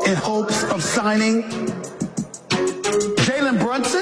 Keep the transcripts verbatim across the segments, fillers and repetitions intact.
in hopes of signing Jalen Brunson?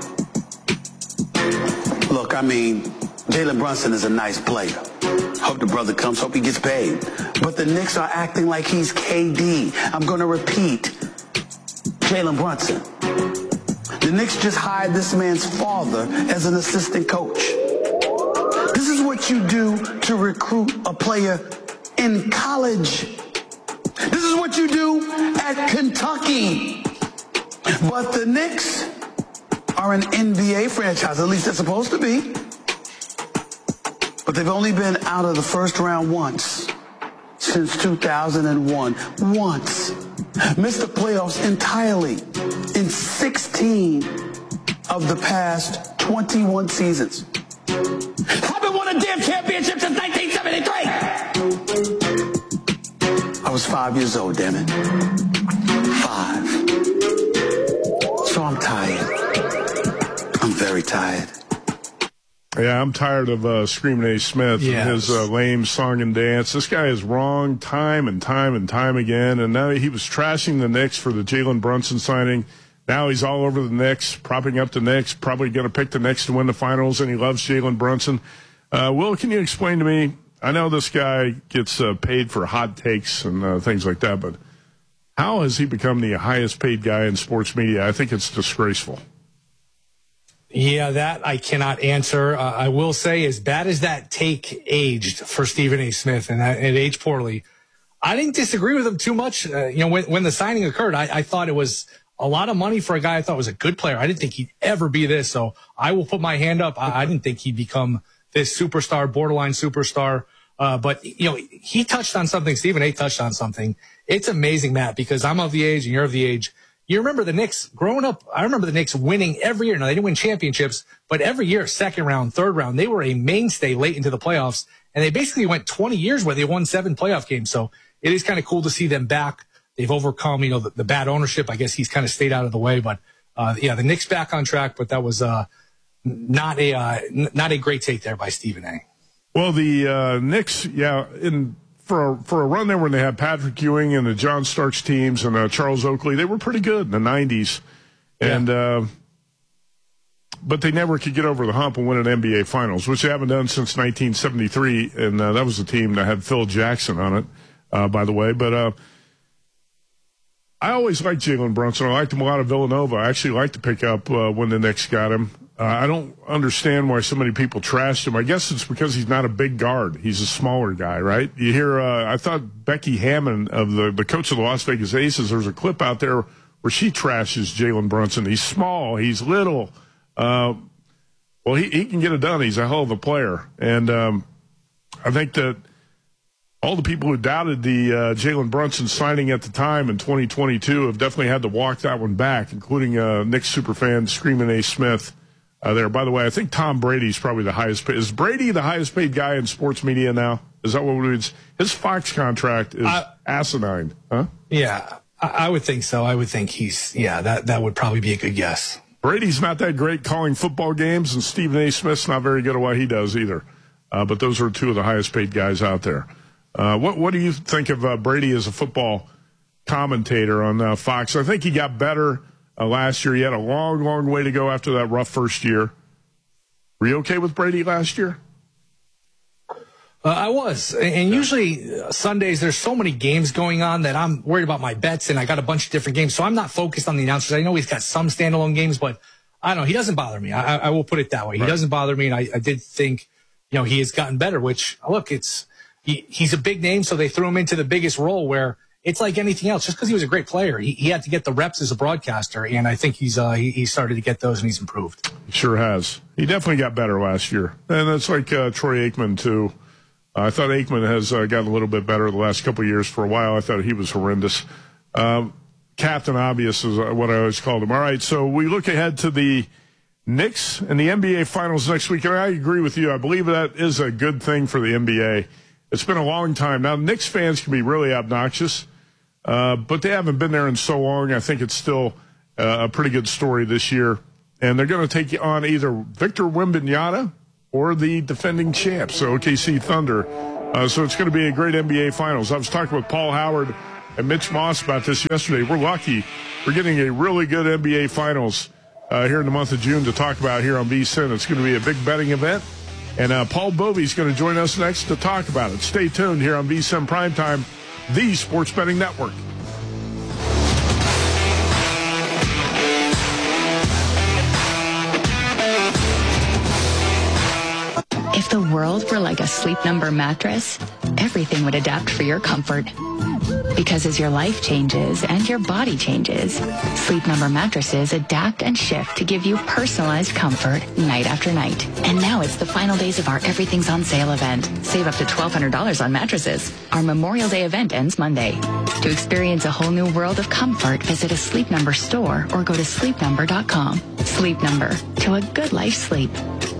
Look, I mean, Jalen Brunson is a nice player. Hope the brother comes, hope he gets paid. But the Knicks are acting like he's K D. I'm going to repeat, Jalen Brunson. The Knicks just hired this man's father as an assistant coach. This is what you do to recruit a player in college. This is what you do at Kentucky. But the Knicks are an N B A franchise, at least they're supposed to be. But they've only been out of the first round once since two thousand one. Once. Missed the playoffs entirely in sixteen of the past twenty-one seasons. Haven't won a damn championship since nineteen seventy-three. I was five years old, damn it. Five. So I'm tired. I'm very tired. Yeah, I'm tired of uh, Screaming A. Smith yes. and his uh, lame song and dance. This guy is wrong time and time and time again. And now he was trashing the Knicks for the Jalen Brunson signing. Now he's all over the Knicks, propping up the Knicks, probably going to pick the Knicks to win the finals, and he loves Jalen Brunson. Uh, Will, can you explain to me? I know this guy gets uh, paid for hot takes and uh, things like that, but how has he become the highest paid guy in sports media? I think it's disgraceful. Yeah, that I cannot answer. Uh, I will say, as bad as that take aged for Stephen A. Smith, and it aged poorly, I didn't disagree with him too much. Uh, you know, when, when the signing occurred, I, I thought it was a lot of money for a guy I thought was a good player. I didn't think he'd ever be this, so I will put my hand up. I, I didn't think he'd become this superstar, borderline superstar. Uh, but, you know, he touched on something. Stephen A. touched on something. It's amazing, Matt, because I'm of the age and you're of the age. You remember the Knicks growing up. I remember the Knicks winning every year. Now, they didn't win championships, but every year, second round, third round, they were a mainstay late into the playoffs. And they basically went twenty years where they won seven playoff games. So it is kind of cool to see them back. They've overcome, you know, the, the bad ownership. I guess he's kind of stayed out of the way. But, uh, yeah, the Knicks back on track. But that was uh, not a uh, n- not a great take there by Stephen A. Well, the uh, Knicks, yeah, in for a, for a run there when they had Patrick Ewing and the John Starks teams and uh, Charles Oakley, they were pretty good in the nineties. And yeah. uh, but they never could get over the hump and win an N B A Finals, which they haven't done since nineteen seventy-three. And uh, that was the team that had Phil Jackson on it, uh, by the way. But uh, I always liked Jalen Brunson. I liked him a lot of Villanova. I actually liked to pick up uh, when the Knicks got him. Uh, I don't understand why so many people trashed him. I guess it's because he's not a big guard. He's a smaller guy, right? You hear, uh, I thought Becky Hammond, of the, the coach of the Las Vegas Aces, there's a clip out there where she trashes Jalen Brunson. He's small. He's little. Uh, well, he, he can get it done. He's a hell of a player. And um, I think that all the people who doubted the uh, Jalen Brunson signing at the time in twenty twenty-two have definitely had to walk that one back, including uh, Knicks superfan Screaming A. Smith. Uh, there. By the way, I think Tom Brady's probably the highest paid. Is Brady the highest paid guy in sports media now? Is that what we would? His Fox contract is uh, asinine, huh? Yeah, I, I would think so. I would think he's, yeah, that, that would probably be a good guess. Brady's not that great calling football games, and Stephen A. Smith's not very good at what he does either. Uh, but those are two of the highest paid guys out there. Uh, what, what do you think of uh, Brady as a football commentator on uh, Fox? I think he got better Uh, last year. He had a long, long way to go after that rough first year. Were you okay with Brady last year? Uh, I was. And usually uh, Sundays, there's so many games going on that I'm worried about my bets, and I got a bunch of different games. So I'm not focused on the announcers. I know he's got some standalone games, but I don't know. He doesn't bother me. I, I will put it that way. He right. doesn't bother me. And I, I did think, you know, he has gotten better, which, look, it's he, he's a big name, so they threw him into the biggest role where it's like anything else. Just because he was a great player, he, he had to get the reps as a broadcaster, and I think he's uh, he, he started to get those, and he's improved. He sure has. He definitely got better last year. And it's like uh, Troy Aikman, too. Uh, I thought Aikman has uh, gotten a little bit better the last couple of years. For a while, I thought he was horrendous. Um, Captain Obvious is what I always called him. All right, so we look ahead to the Knicks and the N B A Finals next week. And I agree with you. I believe that is a good thing for the N B A. It's been a long time. Now, Knicks fans can be really obnoxious, uh, but they haven't been there in so long. I think it's still uh, a pretty good story this year. And they're going to take on either Victor Wembanyama or the defending champs, so O K C Thunder. Uh, so it's going to be a great N B A Finals. I was talking with Paul Howard and Mitch Moss about this yesterday. We're lucky. We're getting a really good N B A Finals uh, here in the month of June to talk about here on V S I N. It's going to be a big betting event. And uh, Paul Bovey's going to join us next to talk about it. Stay tuned here on V S I N Primetime, the Sports Betting Network. If the world were like a Sleep Number mattress, everything would adapt for your comfort. Because as your life changes and your body changes, Sleep Number mattresses adapt and shift to give you personalized comfort night after night. And now it's the final days of our Everything's on Sale event. Save up to twelve hundred dollars on mattresses. Our Memorial Day event ends Monday. To experience a whole new world of comfort, visit a Sleep Number store or go to sleep number dot com. Sleep Number, to a good life sleep.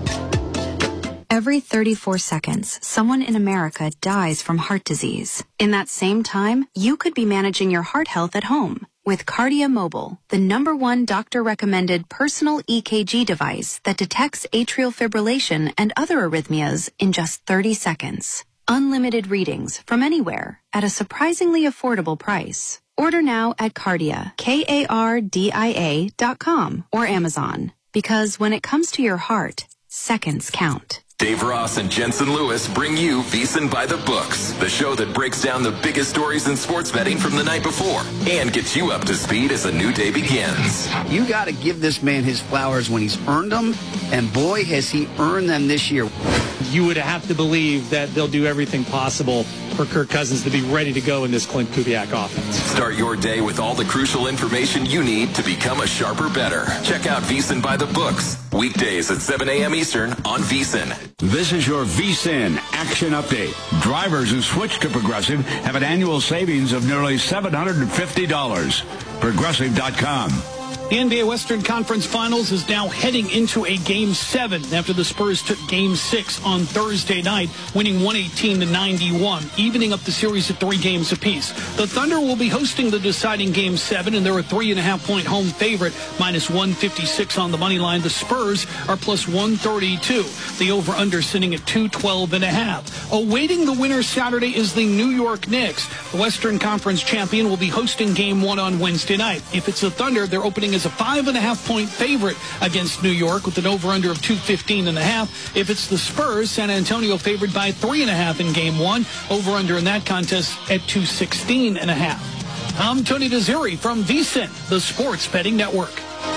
Every thirty-four seconds, someone in America dies from heart disease. In that same time, you could be managing your heart health at home with Kardia Mobile, the number one doctor-recommended personal E K G device that detects atrial fibrillation and other arrhythmias in just thirty seconds. Unlimited readings from anywhere at a surprisingly affordable price. Order now at Kardia, K A R D I A dot com or Amazon. Because when it comes to your heart, seconds count. Dave Ross and Jensen Lewis bring you VSiN by the Books, the show that breaks down the biggest stories in sports betting from the night before and gets you up to speed as a new day begins. You got to give this man his flowers when he's earned them, and boy, has he earned them this year. You would have to believe that they'll do everything possible for Kirk Cousins to be ready to go in this Clint Kubiak offense. Start your day with all the crucial information you need to become a sharper bettor. Check out VSiN by the Books, weekdays at seven a.m. Eastern on VSiN. This is your V S I N Action Update. Drivers who switch to Progressive have an annual savings of nearly seven hundred fifty dollars. Progressive dot com. The N B A Western Conference Finals is now heading into a Game seven after the Spurs took Game six on Thursday night, winning one eighteen to ninety-one, evening up the series at three games apiece. The Thunder will be hosting the deciding Game seven, and they're a three and a half point home favorite, minus one fifty-six on the money line. The Spurs are plus one thirty-two. The over-under sitting at two twelve and a half. Awaiting the winner Saturday is the New York Knicks. The Western Conference champion will be hosting Game one on Wednesday night. If it's the Thunder, they're opening as a five and a half point favorite against New York with an over-under of two fifteen and a half. If it's the Spurs, San Antonio favored by three and a half in Game one. Over-under in that contest at two sixteen and a half. I'm Tony Desiri from VSiN, the Sports Betting Network.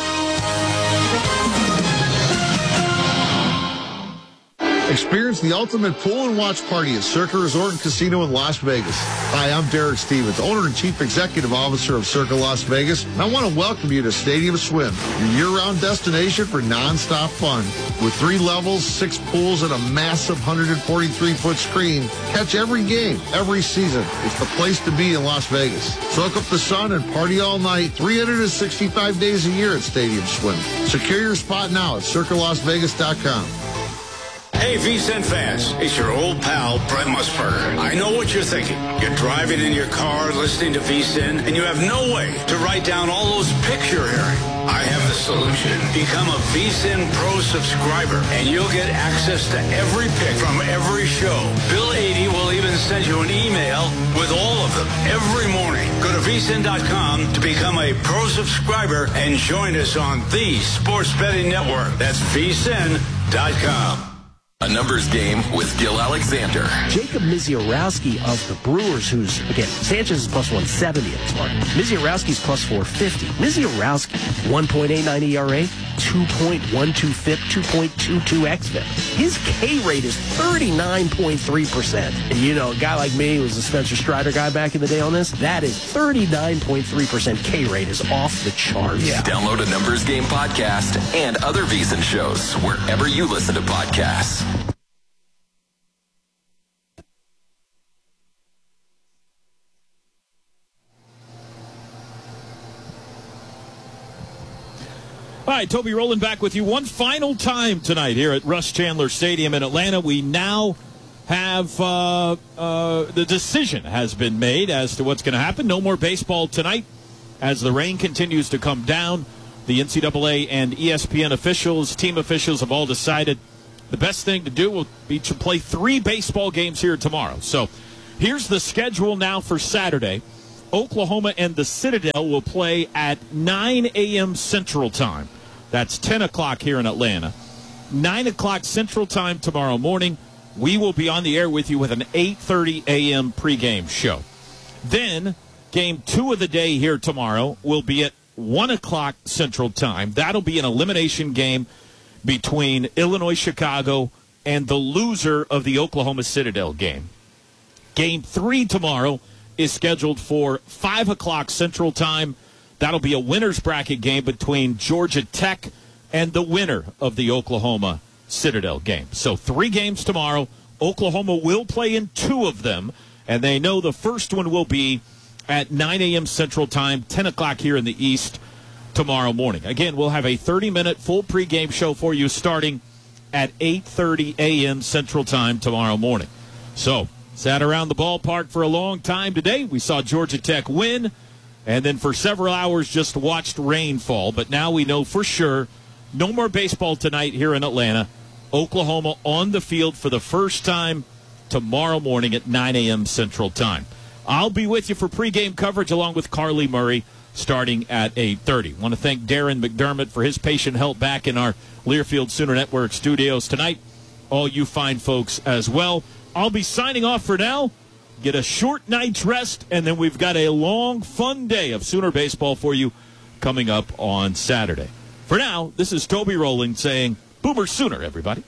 Experience the ultimate pool and watch party at Circa Resort and Casino in Las Vegas. Hi, I'm Derek Stevens, owner and chief executive officer of Circa Las Vegas, and I want to welcome you to Stadium Swim, your year-round destination for non-stop fun. With three levels, six pools, and a massive one hundred forty-three foot screen, catch every game, every season. It's the place to be in Las Vegas. Soak up the sun and party all night, three hundred sixty-five days a year at Stadium Swim. Secure your spot now at Circa Las Vegas dot com. Hey, VSiN fans, it's your old pal, Brent Musburger. I know what you're thinking. You're driving in your car, listening to VSiN, and you have no way to write down all those picks you're hearing. I have the solution. Become a VSiN Pro subscriber, and you'll get access to every pick from every show. Bill eighty will even send you an email with all of them every morning. Go to V S I N dot com to become a Pro subscriber and join us on the Sports Betting Network. That's V S I N dot com. A numbers game with Gil Alexander. Jacob Misiorowski of the Brewers, who's, again, Sanchez is plus one seventy at this market. Misiorowski's plus four fifty. Misiorowski, one point eight nine E R A, two point one two F I P, two point two two X F I P. His K rate is thirty-nine point three percent. And, you know, a guy like me who was a Spencer Strider guy back in the day on this, that is thirty-nine point three percent K rate is off the charts. Yeah. Download a Numbers Game podcast and other VSiN shows wherever you listen to podcasts. All right, Toby Rowland back with you one final time tonight here at Russ Chandler Stadium in Atlanta. We now have uh, uh, the decision has been made as to what's going to happen. No more baseball tonight as the rain continues to come down. The N C double A and E S P N officials, team officials have all decided the best thing to do will be to play three baseball games here tomorrow. So here's the schedule now for Saturday. Oklahoma and the Citadel will play at nine a.m. Central Time. That's ten o'clock here in Atlanta. nine o'clock Central Time tomorrow morning. We will be on the air with you with an eight thirty a.m. pregame show. Then, game two of the day here tomorrow will be at one o'clock Central Time. That'll be an elimination game between Illinois Chicago and the loser of the Oklahoma Citadel game. Game three tomorrow is scheduled for five o'clock Central Time. That'll be a winner's bracket game between Georgia Tech and the winner of the Oklahoma Citadel game. So three games tomorrow. Oklahoma will play in two of them, and they know the first one will be at nine a.m. Central Time, ten o'clock here in the East tomorrow morning. Again, we'll have a thirty-minute full pregame show for you starting at eight thirty a.m. Central Time tomorrow morning. So, sat around the ballpark for a long time today. We saw Georgia Tech win, and then for several hours just watched rain fall. But now we know for sure no more baseball tonight here in Atlanta. Oklahoma on the field for the first time tomorrow morning at nine a.m. Central Time. I'll be with you for pregame coverage along with Carly Murray starting at eight thirty. Want to thank Darren McDermott for his patient help back in our Learfield Sooner Network studios tonight. All you fine folks as well. I'll be signing off for now. Get a short night's rest, and then we've got a long, fun day of Sooner baseball for you coming up on Saturday. For now, this is Toby Rowland saying, Boomer Sooner, everybody.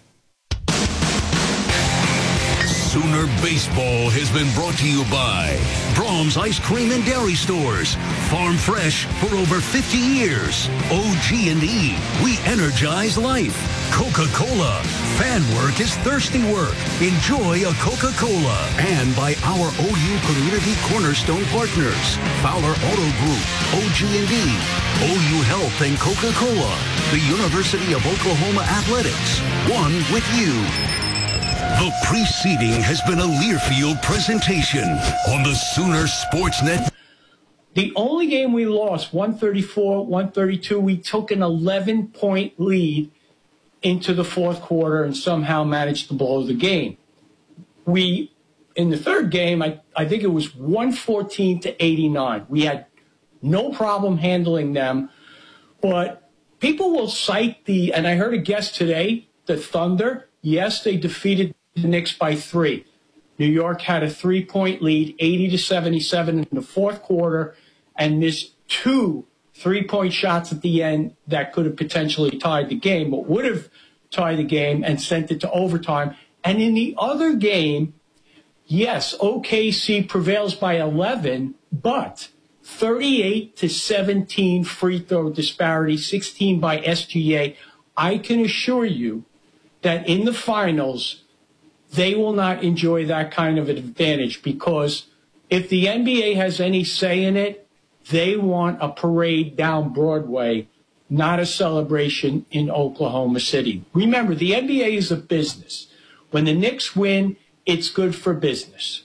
Sooner Baseball has been brought to you by Brahms Ice Cream and Dairy Stores. Farm fresh for over fifty years. O G and E, we energize life. Coca-Cola, fan work is thirsty work. Enjoy a Coca-Cola. And by our O U Community Cornerstone partners, Fowler Auto Group, O G and E, O U Health and Coca-Cola, the University of Oklahoma Athletics, one with you. The preceding has been a Learfield presentation on the Sooner Sports Net. The only game we lost, one thirty-four, one thirty-two, we took an eleven-point lead into the fourth quarter and somehow managed to blow the game. We, in the third game, I, I think it was one fourteen to eighty-nine. We had no problem handling them, but people will cite the, and I heard a guest today, the Thunder. Yes, they defeated the Knicks by three. New York had a three-point lead, eighty to seventy-seven in the fourth quarter, and missed two three-point shots at the end that could have potentially tied the game, but would have tied the game and sent it to overtime. And in the other game, yes, O K C prevails by eleven, but thirty-eight to seventeen free throw disparity, sixteen by S G A. I can assure you that in the finals, they will not enjoy that kind of advantage, because if the N B A has any say in it, they want a parade down Broadway, not a celebration in Oklahoma City. Remember, the N B A is a business. When the Knicks win, it's good for business.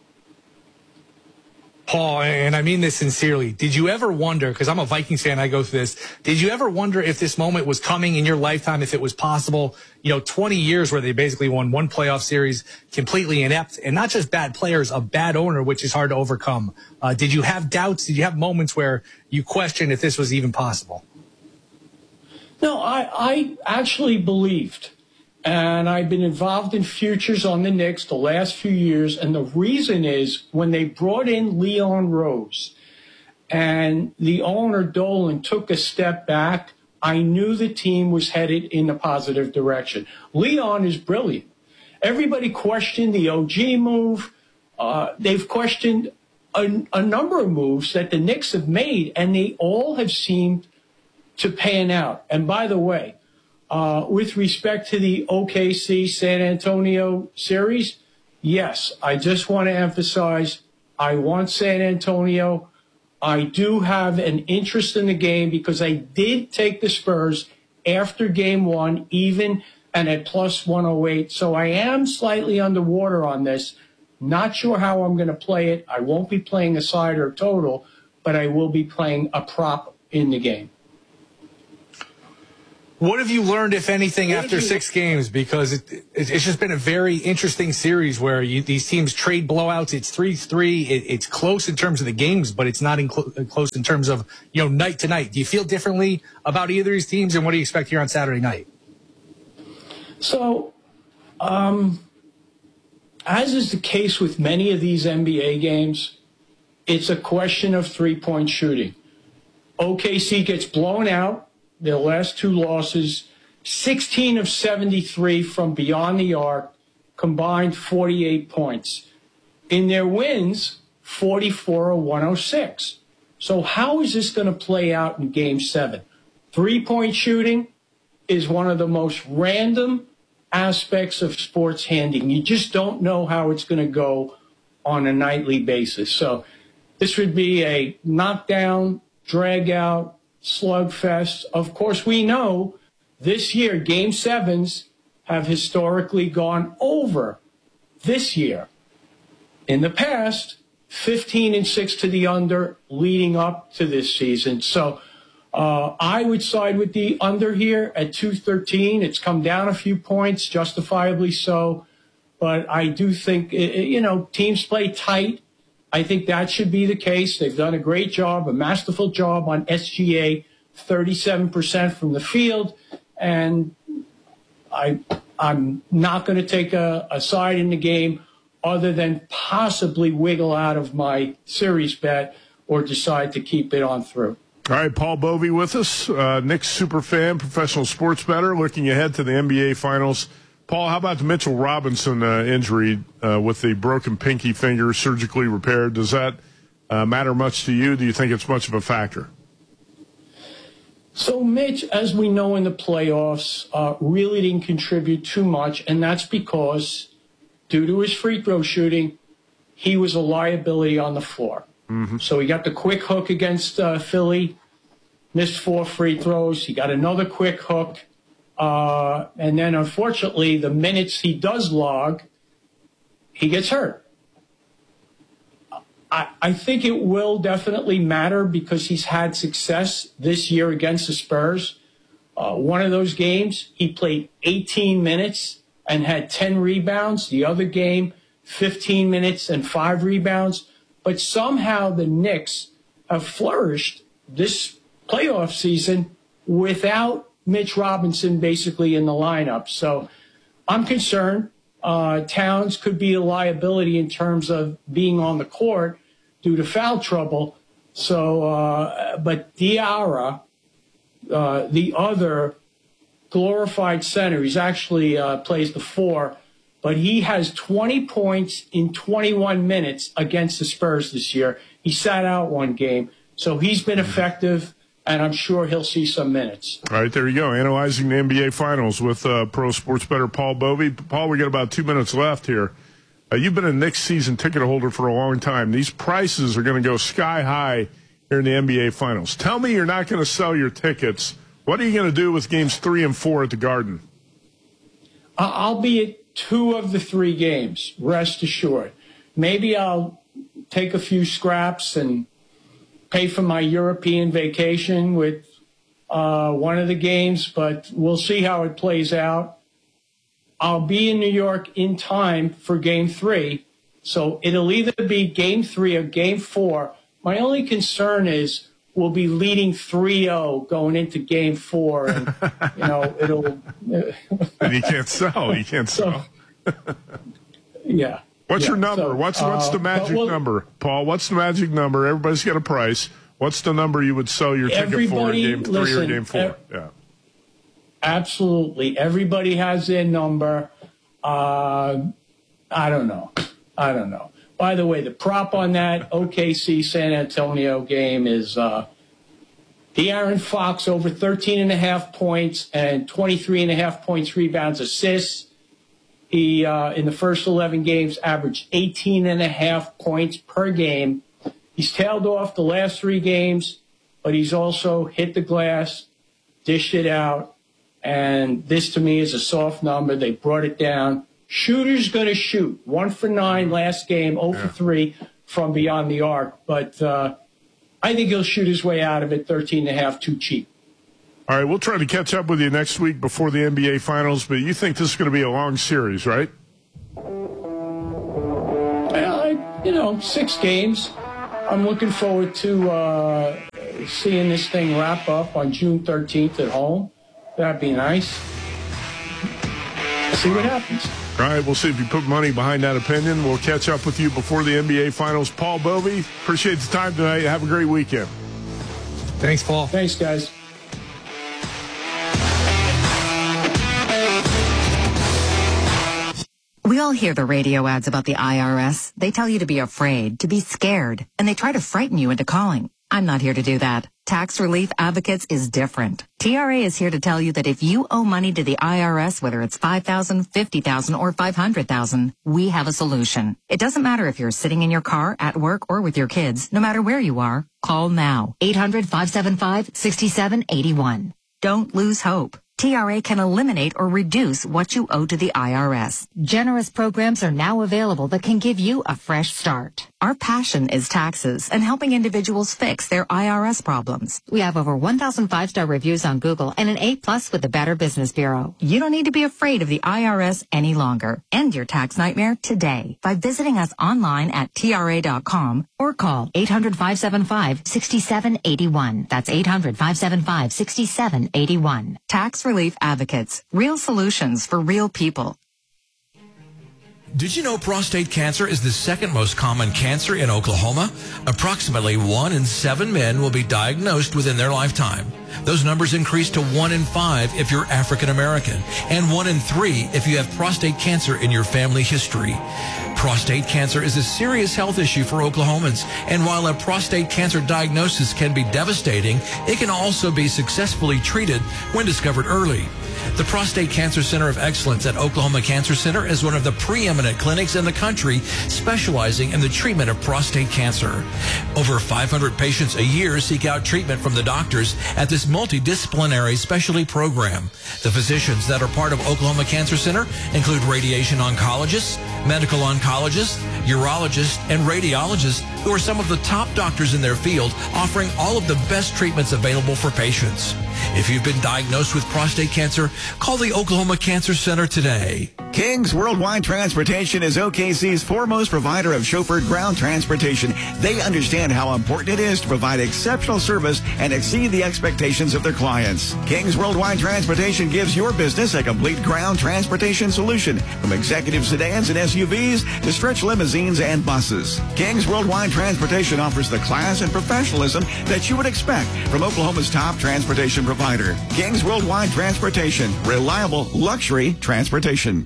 Paul, and I mean this sincerely, did you ever wonder, because I'm a Vikings fan, I go through this, did you ever wonder if this moment was coming in your lifetime, if it was possible? You know, twenty years where they basically won one playoff series, completely inept, and not just bad players, a bad owner, which is hard to overcome. Uh, did you have doubts? Did you have moments where you questioned if this was even possible? No, I, I actually believed. And I've been involved in futures on the Knicks the last few years. And the reason is when they brought in Leon Rose and the owner Dolan took a step back, I knew the team was headed in a positive direction. Leon is brilliant. Everybody questioned the O G move. Uh, they've questioned a, a number of moves that the Knicks have made, and they all have seemed to pan out. And by the way, Uh, with respect to the O K C San Antonio series, yes, I just want to emphasize I want San Antonio. I do have an interest in the game because I did take the Spurs after game one, even and at plus one oh eight. So I am slightly underwater on this. Not sure how I'm going to play it. I won't be playing a side or total, but I will be playing a prop in the game. What have you learned, if anything, what after six games? Because it, it, it's just been a very interesting series where you, these teams trade blowouts. It's three three. It, it's close in terms of the games, but it's not in cl- close in terms of, you know, night to night. Do you feel differently about either of these teams, and what do you expect here on Saturday night? So, um, as is the case with many of these N B A games, it's a question of three-point shooting. O K C gets blown out. Their last two losses, sixteen of seventy-three from beyond the arc, combined forty-eight points. In their wins, forty-four of one oh six. So how is this going to play out in Game seven? Three-point shooting is one of the most random aspects of sports handing. You just don't know how it's going to go on a nightly basis. So this would be a knockdown, drag-out, slugfest. Of course, we know this year Game Sevens have historically gone over this year. In the past, fifteen and six to the under leading up to this season. So uh, I would side with the under here at two thirteen. It's come down a few points, justifiably so. But I do think, you know, teams play tight. I think that should be the case. They've done a great job, a masterful job on S G A, thirty-seven percent from the field. And I, I'm not going to take a, a side in the game other than possibly wiggle out of my series bet or decide to keep it on through. All right, Paul Bovey with us, uh, Knicks superfan, professional sports bettor, looking ahead to the N B A Finals. Paul, how about the Mitchell Robinson uh, injury uh, with the broken pinky finger surgically repaired? Does that uh, matter much to you? Do you think it's much of a factor? So Mitch, as we know in the playoffs, uh, really didn't contribute too much, and that's because due to his free throw shooting, he was a liability on the floor. Mm-hmm. So he got the quick hook against uh, Philly, missed four free throws. He got another quick hook. Uh, and then, unfortunately, the minutes he does log, he gets hurt. I, I think it will definitely matter because he's had success this year against the Spurs. Uh, one of those games, he played eighteen minutes and had ten rebounds. The other game, fifteen minutes and five rebounds. But somehow the Knicks have flourished this playoff season without Mitch Robinson basically in the lineup. So I'm concerned. Uh, Towns could be a liability in terms of being on the court due to foul trouble. So, uh, but Diarra, uh, the other glorified center, he's actually uh, plays the four, but he has twenty points in twenty-one minutes against the Spurs this year. He sat out one game, so he's been effective. And I'm sure he'll see some minutes. All right, there you go. Analyzing the N B A Finals with uh, pro sports bettor Paul Bovey. Paul, we got about two minutes left here. Uh, you've been a Knicks season ticket holder for a long time. These prices are going to go sky high here in the N B A Finals. Tell me you're not going to sell your tickets. What are you going to do with games three and four at the Garden? I'll be at two of the three games, rest assured. Maybe I'll take a few scraps and pay for my European vacation with uh, one of the games, but we'll see how it plays out. I'll be in New York in time for game three, so it'll either be game three or game four. My only concern is we'll be leading three oh going into game four, and, you know, it'll... and you can't sell. You can't sell. So, yeah. What's yeah, your number? so, what's what's uh, the magic well, number, Paul? What's the magic number? Everybody's got a price. What's the number you would sell your ticket for in game three listen, or game four? Ev- yeah, absolutely. Everybody has their number. Uh, I don't know. I don't know. By the way, the prop on that O K C San Antonio game is uh, De'Aaron Fox over thirteen and a half points and twenty-three and a half points, rebounds, assists. He, uh, in the first eleven games, averaged eighteen and a half points per game. He's tailed off the last three games, but he's also hit the glass, dished it out. And this, to me, is a soft number. They brought it down. Shooter's going to shoot. One for nine last game, zero for three from beyond the arc. But uh, I think he'll shoot his way out of it. thirteen and a half, too cheap. All right, we'll try to catch up with you next week before the N B A Finals, but you think this is going to be a long series, right? Uh, you know, six games. I'm looking forward to uh, seeing this thing wrap up on June thirteenth at home. That'd be nice. See what happens. All right, we'll see if you put money behind that opinion. We'll catch up with you before the N B A Finals. Paul Bovey, appreciate the time tonight. Have a great weekend. Thanks, Paul. Thanks, guys. We all hear the radio ads about the I R S. They tell you to be afraid, to be scared, and they try to frighten you into calling. I'm not here to do that. Tax Relief Advocates is different. T R A is here to tell you that if you owe money to the I R S, whether it's five thousand dollars, fifty thousand dollars, or five hundred thousand dollars, we have a solution. It doesn't matter if you're sitting in your car, at work, or with your kids. No matter where you are, call now. eight hundred, five seven five, six seven eight one. Don't lose hope. T R A can eliminate or reduce what you owe to the I R S. Generous programs are now available that can give you a fresh start. Our passion is taxes and helping individuals fix their I R S problems. We have over one thousand five-star reviews on Google and an A plus with the Better Business Bureau. You don't need to be afraid of the I R S any longer. End your tax nightmare today by visiting us online at T R A dot com or call eight hundred, five seven five, six seven eight one. That's eight hundred, five seven five, six seven eight one. Tax Relief Advocates. Real solutions for real people. Did you know prostate cancer is the second most common cancer in Oklahoma? Approximately one in seven men will be diagnosed within their lifetime. Those numbers increase to one in five if you're African American, and one in three if you have prostate cancer in your family history. Prostate cancer is a serious health issue for Oklahomans, and while a prostate cancer diagnosis can be devastating, it can also be successfully treated when discovered early. The Prostate Cancer Center of Excellence at Oklahoma Cancer Center is one of the preeminent clinics in the country specializing in the treatment of prostate cancer. Over five hundred patients a year seek out treatment from the doctors at this multidisciplinary specialty program. The physicians that are part of Oklahoma Cancer Center include radiation oncologists, medical oncologists, urologists, and radiologists who are some of the top doctors in their field, offering all of the best treatments available for patients. If you've been diagnosed with prostate cancer, call the Oklahoma Cancer Center today. King's Worldwide Transportation is O K C's foremost provider of chauffeured ground transportation. They understand how important it is to provide exceptional service and exceed the expectations of their clients. King's Worldwide Transportation gives your business a complete ground transportation solution, from executive sedans and S U Vs to stretch limousines and buses. King's Worldwide Transportation offers the class and professionalism that you would expect from Oklahoma's top transportation provider. King's Worldwide Transportation, reliable luxury transportation.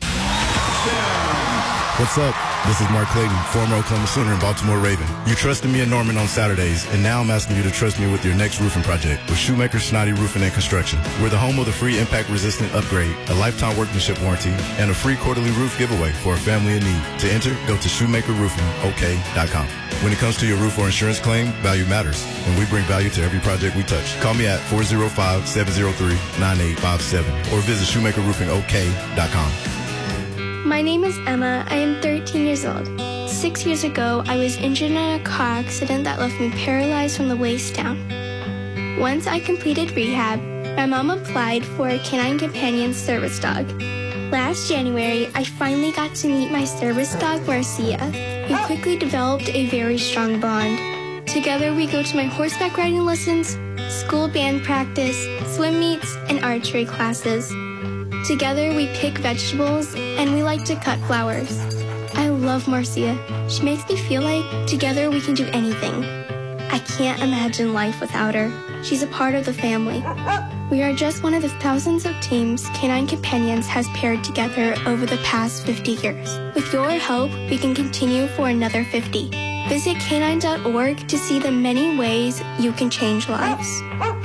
What's up? This is Mark Clayton, former Oklahoma Sooner and Baltimore Raven. You trusted me and Norman on Saturdays, and now I'm asking you to trust me with your next roofing project with Shoemaker Snoddy Roofing and Construction. We're the home of the free impact-resistant upgrade, a lifetime workmanship warranty, and a free quarterly roof giveaway for a family in need. To enter, go to shoemaker roofing o k dot com. When it comes to your roof or insurance claim, value matters, and we bring value to every project we touch. Call me at four oh five, seven oh three, nine eight five seven or visit shoemaker roofing o k dot com. My name is Emma. I am thirteen years old. Six years ago, I was injured in a car accident that left me paralyzed from the waist down. Once I completed rehab, my mom applied for a Canine Companion service dog. Last January, I finally got to meet my service dog, Marcia. We quickly developed a very strong bond. Together, we go to my horseback riding lessons, school band practice, swim meets, and archery classes. Together, we pick vegetables, and we like to cut flowers. I love Marcia. She makes me feel like together we can do anything. I can't imagine life without her. She's a part of the family. We are just one of the thousands of teams Canine Companions has paired together over the past fifty years. With your help, we can continue for another fifty. Visit canine dot org to see the many ways you can change lives.